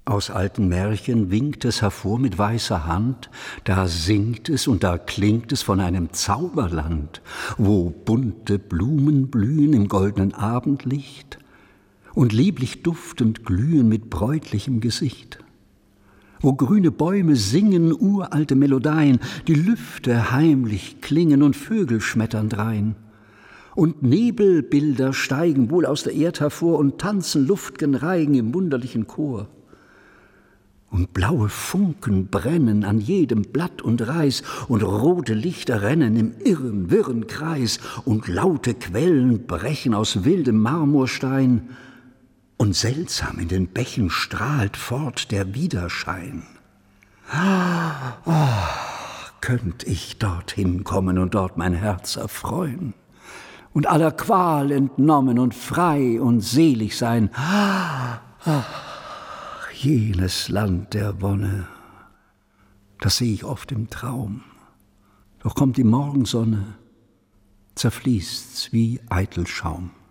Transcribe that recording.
Aus alten Märchen winkt es hervor mit weißer Hand, da singt es und da klingt es von einem Zauberland, wo bunte Blumen blühen im goldenen Abendlicht und lieblich duftend glühen mit bräutlichem Gesicht. Wo grüne Bäume singen uralte Melodien, die Lüfte heimlich klingen und Vögel schmettern drein. Und Nebelbilder steigen wohl aus der Erd hervor und tanzen luft'gen Reigen im wunderlichen Chor. Und blaue Funken brennen an jedem Blatt und Reis, und rote Lichter rennen im irren, wirren Kreis, und laute Quellen brechen aus wildem Marmorstein, und seltsam in den Bächen strahlt fort der Widerschein. Könnt ich dorthin kommen und dort mein Herz erfreuen und aller Qual entnommen und frei und selig sein. Jenes Land der Wonne, das seh ich oft im Traum. Doch kommt die Morgensonne, zerfließt's wie eitel Schaum.